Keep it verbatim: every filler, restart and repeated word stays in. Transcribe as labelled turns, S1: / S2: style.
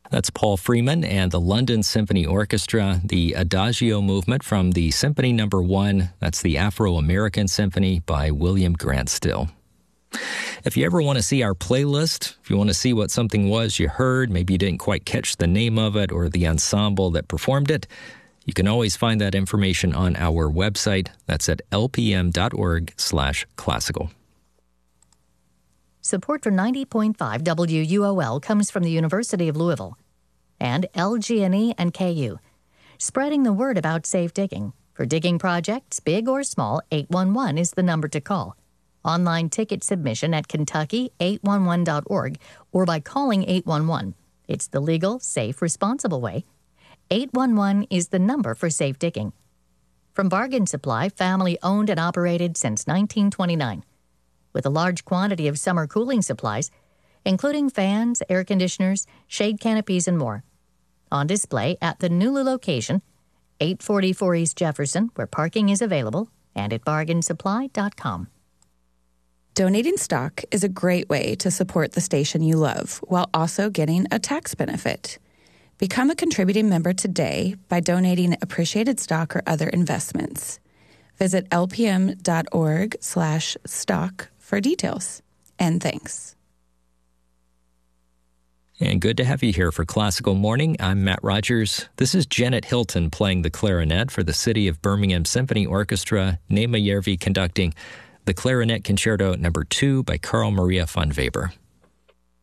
S1: That's Paul Freeman and the London Symphony Orchestra, the Adagio movement from the Symphony Number One. That's the Afro-American Symphony by William Grant Still. If you ever want to see our playlist, if you want to see what something was you heard, maybe you didn't quite catch the name of it or the ensemble that performed it, you can always find that information on our website. That's at lpm.org slash classical.
S2: Support for ninety point five W U O L comes from the University of Louisville and L G and E and K U, spreading the word about safe digging. For digging projects, big or small, eight one one is the number to call. Online ticket submission at kentucky eight one one dot org or by calling eight one one. It's the legal, safe, responsible way. eight one one is the number for safe digging. From Bargain Supply, family owned and operated since nineteen twenty-nine. With a large quantity of summer cooling supplies, including fans, air conditioners, shade canopies, and more. On display at the Nulu location, eight forty-four East Jefferson, where parking is available, and at bargain supply dot com.
S3: Donating stock is a great way to support the station you love while also getting a tax benefit. Become a contributing member today by donating appreciated stock or other investments. Visit lpm.org slash stock for details. And thanks.
S1: And good to have you here for Classical Morning. I'm Matt Rogers. This is Janet Hilton playing the clarinet for the City of Birmingham Symphony Orchestra, Nema Järvi conducting the Clarinet Concerto Number Two by Carl Maria von Weber.